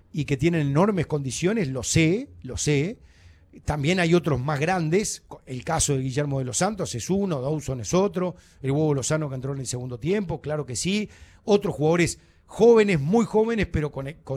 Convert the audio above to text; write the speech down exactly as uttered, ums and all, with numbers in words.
y que tienen enormes condiciones, lo sé, lo sé. También hay otros más grandes, el caso de Guillermo de los Santos es uno, Dawson es otro, el Huevo Lozano que entró en el segundo tiempo, claro que sí. Otros jugadores jóvenes, muy jóvenes, pero con, con